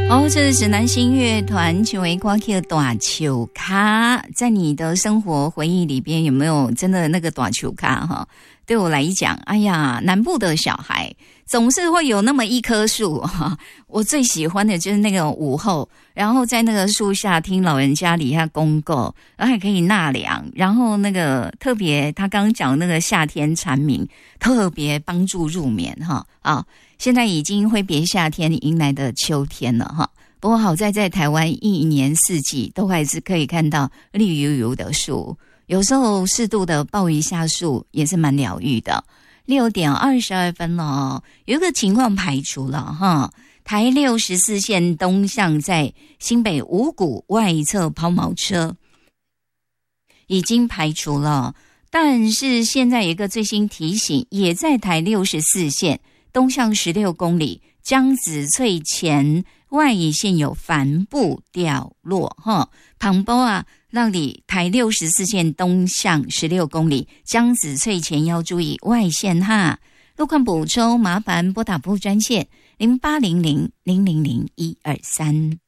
哦，这是指南星乐团成为歌曲的大球卡，在你的生活回忆里边有没有真的那个大球卡哈？对我来讲，哎呀，南部的小孩总是会有那么一棵树哈。我最喜欢的就是那个午后，然后在那个树下听老人家里下公告，然后还可以纳凉，然后那个特别他刚刚讲那个夏天蝉鸣，特别帮助入眠哈啊。现在已经挥别夏天，迎来的秋天了哈。不过好在台湾一年四季都还是可以看到绿油油的树，有时候适度的抱一下树也是蛮疗愈的。6:22了，有一个情况排除了哈，台64线东向在新北五股外侧抛锚车已经排除了，但是现在有一个最新提醒，也在台64线东向16公里江子翠前外乙线有帆布掉落哈，旁波啊，让你台64线东向16公里江子翠前要注意外线哈。路况补充，麻烦拨打部专线0800000123。